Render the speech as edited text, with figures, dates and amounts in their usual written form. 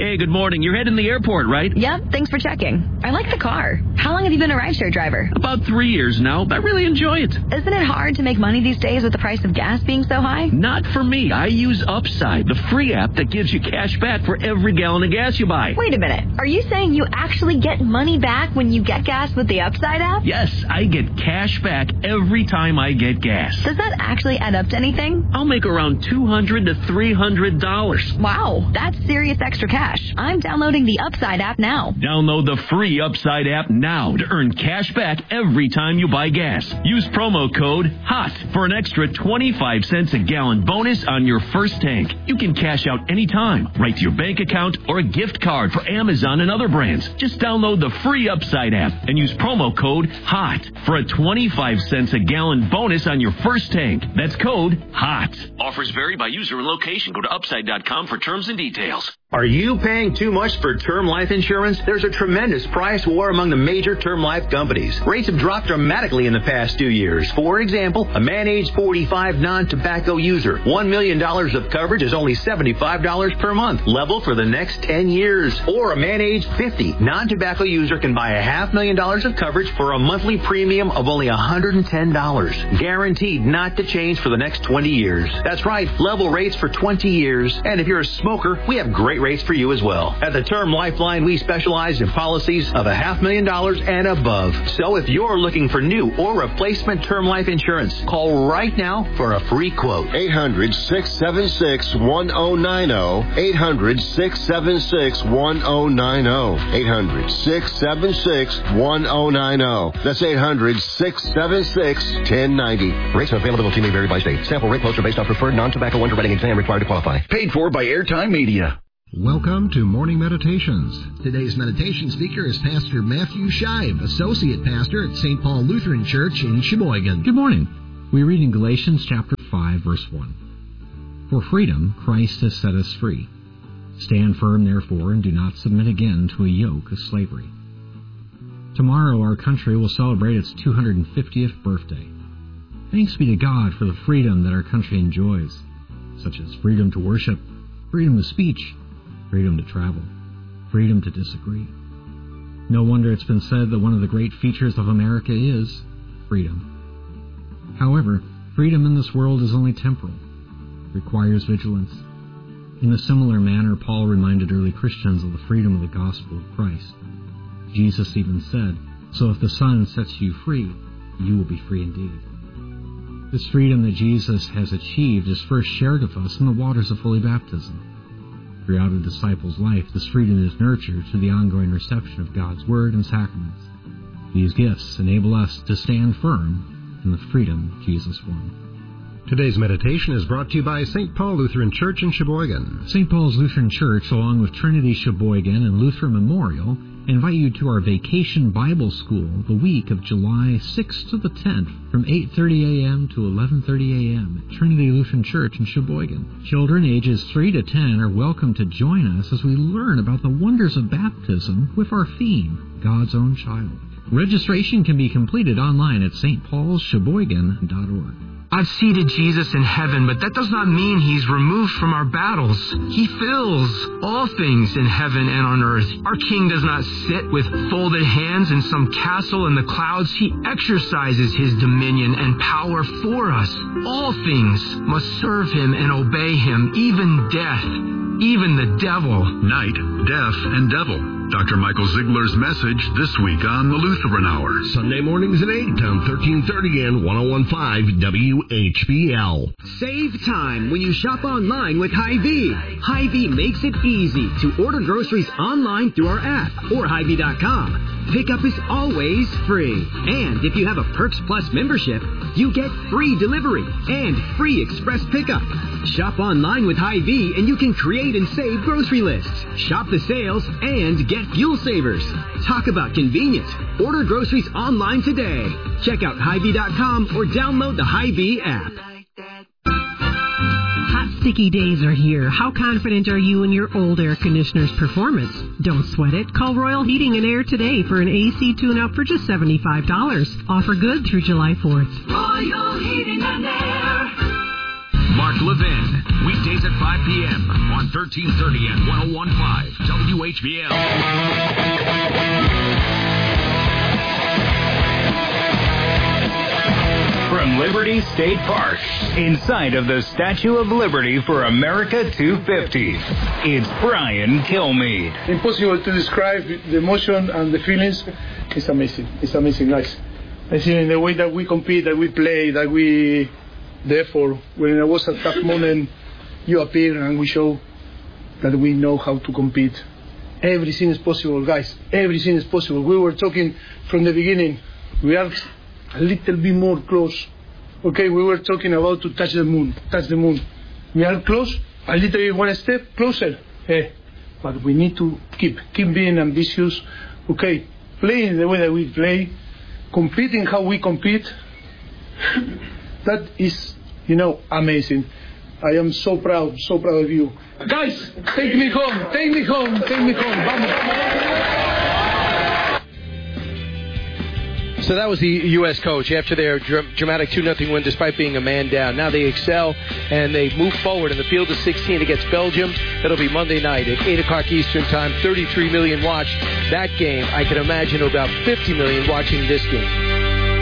Hey, good morning. You're heading to the airport, right? Yep, thanks for checking. I like the car. How long have you been a rideshare driver? About 3 years now. I really enjoy it. Isn't it hard to make money these days with the price of gas being so high? Not for me. I use Upside, the free app that gives you cash back for every gallon of gas you buy. Wait a minute. Are you saying you actually get money back when you get gas with the Upside app? Yes, I get cash back every time I get gas. Does that actually add up to anything? I'll make around $200 to $300. Wow, that's serious extra cash. I'm downloading the Upside app now. Download the free Upside app now to earn cash back every time you buy gas. Use promo code HOT for an extra 25 cents a gallon bonus on your first tank. You can cash out anytime, right to your bank account or a gift card for Amazon and other brands. Just download the free Upside app and use promo code HOT for a 25 cents a gallon bonus on your first tank. That's code HOT. Offers vary by user and location. Go to upside.com for terms and details. Are you paying too much for term life insurance? There's a tremendous price war among the major term life companies. Rates have dropped dramatically in the past 2 years. For example, a man age 45 non-tobacco user, $1 million of coverage is only $75 per month, level for the next 10 years. Or a man age 50 non-tobacco user can buy $500,000 of coverage for a monthly premium of only $110, guaranteed not to change for the next 20 years. That's right, level rates for 20 years. And if you're a smoker, we have great rates for you as well. At the Term Lifeline, we specialize in policies of $500,000 and above. So if you're looking for new or replacement term life insurance, call right now for a free quote. 800-676-1090. 800-676-1090. 800-676-1090. That's 800-676-1090. Rates and availability may vary by state. Sample rate quotes are based on preferred non-tobacco underwriting exam required to qualify. Paid for by Airtime Media. Welcome to Morning Meditations. Today's meditation speaker is Pastor Matthew Shive, Associate Pastor at St. Paul Lutheran Church in Sheboygan. Good morning. We read in Galatians chapter 5, verse 1. For freedom, Christ has set us free. Stand firm, therefore, and do not submit again to a yoke of slavery. Tomorrow, our country will celebrate its 250th birthday. Thanks be to God for the freedom that our country enjoys, such as freedom to worship, freedom of speech, freedom to travel, freedom to disagree. No wonder it's been said that one of the great features of America is freedom. However, freedom in this world is only temporal. It requires vigilance. In a similar manner, Paul reminded early Christians of the freedom of the gospel of Christ. Jesus even said, "So if the Son sets you free, you will be free indeed." This freedom that Jesus has achieved is first shared with us in the waters of holy baptism. Throughout a disciple's life, this freedom is nurtured through the ongoing reception of God's Word and sacraments. These gifts enable us to stand firm in the freedom Jesus won. Today's meditation is brought to you by St. Paul Lutheran Church in Sheboygan. St. Paul's Lutheran Church, along with Trinity Sheboygan and Lutheran Memorial, invite you to our Vacation Bible School the week of July 6th to the 10th from 8:30 a.m. to 11:30 a.m. at Trinity Lutheran Church in Sheboygan. Children ages 3 to 10 are welcome to join us as we learn about the wonders of baptism with our theme, God's Own Child. Registration can be completed online at stpaulsheboygan.org. I've seated Jesus in heaven, but that does not mean he's removed from our battles. He fills all things in heaven and on earth. Our King does not sit with folded hands in some castle in the clouds. He exercises his dominion and power for us. All things must serve him and obey him, even death, even the devil. Night, Death, and Devil. Dr. Michael Ziegler's message this week on the Lutheran Hour. Sunday mornings at 8 on 1330 and 101.5 WHBL. Save time when you shop online with Hy-Vee. Hy-Vee makes it easy to order groceries online through our app or Hy-Vee.com. Pickup is always free. And if you have a Perks Plus membership, you get free delivery and free express pickup. Shop online with Hy-Vee and you can create and save grocery lists. Shop the sales and get fuel savers. Talk about convenience. Order groceries online today. Check out Hy-Vee.com or download the Hy-Vee app. Hot, sticky days are here. How confident are you in your old air conditioner's performance? Don't sweat it. Call Royal Heating and Air today for an AC tune-up for just $75. Offer good through July 4th. Royal Heating and Air. Mark Levin. Weekdays at 5 p.m. on 1330 and 101.5 WHBL. From Liberty State Park, inside of the Statue of Liberty for America 250, it's Brian Kilmeade. Impossible to describe the emotion and the feelings. It's amazing. It's amazing, guys. I think in the way that we compete, that we play, that we... Therefore, when it was a tough moment, you appear and we show that we know how to compete. Everything is possible, guys. Everything is possible. We were talking from the beginning. We are a little bit more close. Okay, we were talking about to touch the moon. We are close, a little bit one step closer. But we need to keep being ambitious. Okay, playing the way that we play, competing how we compete. That is, amazing. I am so proud of you. Guys, take me home. Vamos. So that was the U.S. coach after their dramatic 2-0 win despite being a man down. Now they excel and they move forward in the field of 16 against Belgium. That'll be Monday night at 8 o'clock Eastern Time. 33 million watched that game. I can imagine about 50 million watching this game.